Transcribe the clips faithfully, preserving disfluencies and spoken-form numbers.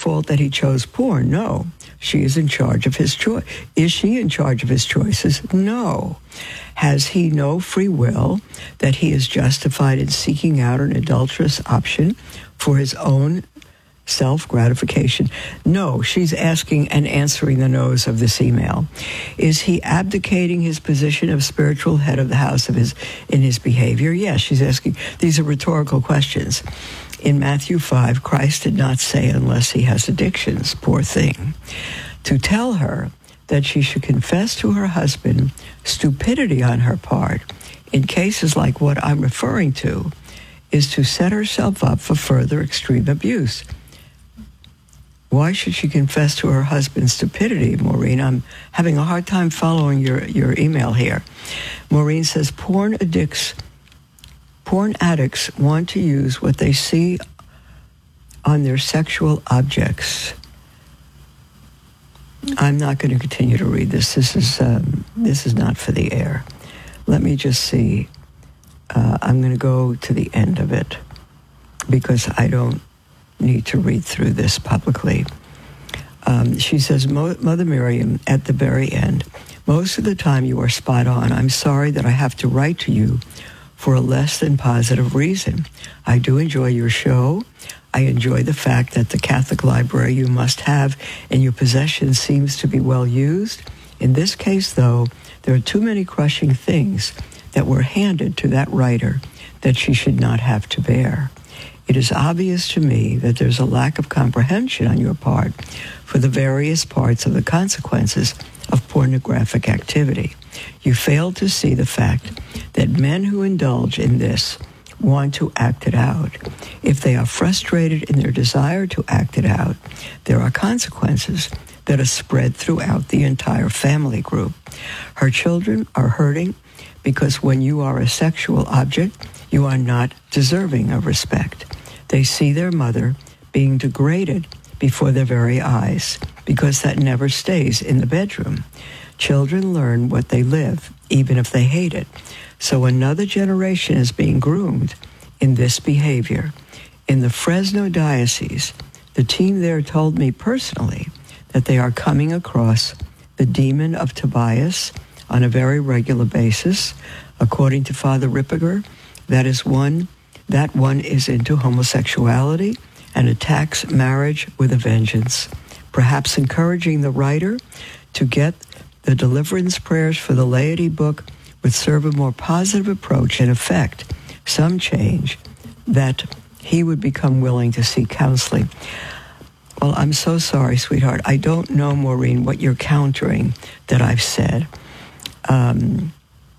fault that he chose porn? No. She is in charge of his choice. Is she in charge of his choices? No. Has he no free will that he is justified in seeking out an adulterous option for his own self-gratification? No. She's asking and answering the no's of this email. Is he abdicating his position of spiritual head of the house of his in his behavior? Yes, she's asking. These are rhetorical questions. In Matthew five, Christ did not say unless he has addictions, poor thing. To tell her that she should confess to her husband stupidity on her part in cases like what I'm referring to is to set herself up for further extreme abuse. Why should she confess to her husband's stupidity, Maureen? I'm having a hard time following your, your email here. Maureen says, porn addicts, porn addicts want to use what they see on their sexual objects. I'm not going to continue to read this. This is um, this is not for the air. Let me just see. Uh, I'm going to go to the end of it because I don't need to read through this publicly. Um, she says, Mother Miriam, at the very end, most of the time you are spot on. I'm sorry that I have to write to you for a less than positive reason. I do enjoy your show. I enjoy the fact that the Catholic library you must have in your possession seems to be well used. In this case, though, there are too many crushing things that were handed to that writer that she should not have to bear. It is obvious to me that there's a lack of comprehension on your part for the various parts of the consequences of pornographic activity. You fail to see the fact that men who indulge in this want to act it out. If they are frustrated in their desire to act it out, there are consequences that are spread throughout the entire family group. Her children are hurting because when you are a sexual object, you are not deserving of respect. They see their mother being degraded before their very eyes because that never stays in the bedroom. Children learn what they live, even if they hate it. So another generation is being groomed in this behavior. In the Fresno diocese, the team there told me personally that they are coming across the demon of Tobias on a very regular basis. According to Father Ripperger, that is one, that one is into homosexuality and attacks marriage with a vengeance, perhaps encouraging the writer to get the deliverance prayers for the laity book would serve a more positive approach and effect some change that he would become willing to seek counseling. Well, I'm so sorry, sweetheart. I don't know, Maureen, what you're countering that I've said. Um,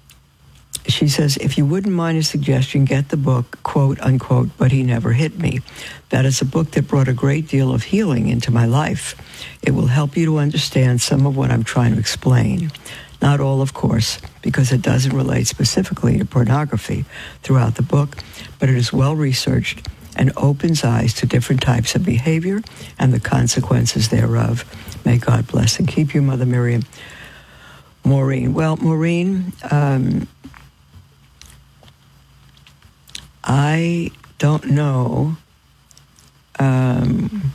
she says, if you wouldn't mind a suggestion, get the book, quote, unquote, But He Never Hit Me. That is a book that brought a great deal of healing into my life. It will help you to understand some of what I'm trying to explain. Not all, of course, because it doesn't relate specifically to pornography throughout the book, but it is well-researched and opens eyes to different types of behavior and the consequences thereof. May God bless and keep you, Mother Miriam. Maureen. Well, Maureen, um, I don't know. Um,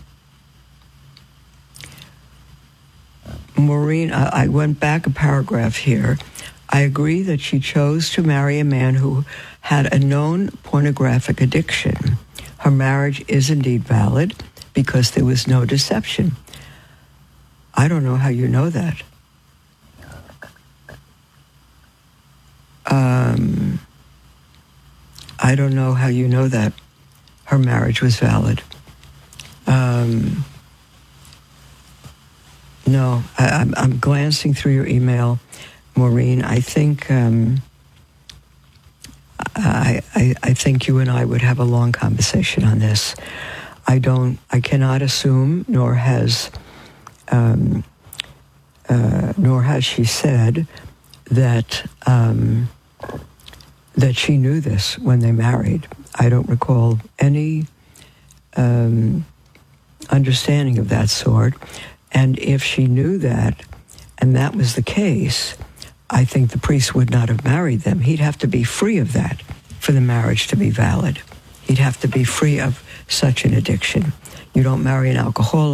Maureen, I, I went back a paragraph here. I agree that she chose to marry a man who had a known pornographic addiction. Her marriage is indeed valid because there was no deception. I don't know how you know that. Um, I don't know how you know that her marriage was valid. Um... No, I, I'm, I'm glancing through your email, Maureen. I think um, I, I I think you and I would have a long conversation on this. I don't. I cannot assume, nor has, um, uh, nor has she said that um, that she knew this when they married. I don't recall any um, understanding of that sort. And if she knew that, and that was the case, I think the priest would not have married them. He'd have to be free of that for the marriage to be valid. He'd have to be free of such an addiction. You don't marry an alcoholic.